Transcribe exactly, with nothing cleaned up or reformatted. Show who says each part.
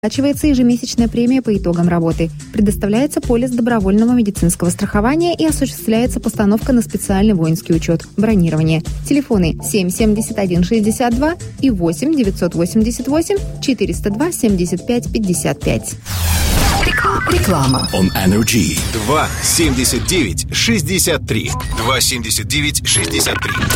Speaker 1: Оплачивается ежемесячная премия по итогам работы. Предоставляется полис добровольного медицинского страхования и осуществляется постановка на специальный воинский учет. Бронирование. Телефоны семь семьдесят один шестьдесят два и восемь девятьсот восемьдесят восемь четыреста два семьдесят пять пятьдесят пять.
Speaker 2: Реклама.
Speaker 3: On Energy. два семьдесят девять шестьдесят три. два семьдесят девять шестьдесят три.